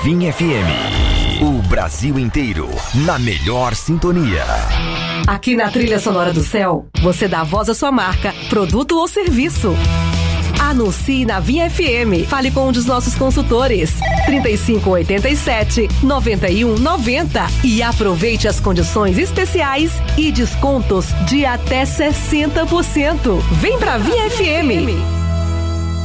Vim FM. O Brasil inteiro na melhor sintonia. Aqui na Trilha Sonora do Céu, você dá voz à sua marca, produto ou serviço. Anuncie na Vim FM. Fale com um dos nossos consultores. 3587-9190. E aproveite as condições especiais e descontos de até 60%. Vem pra Vim FM.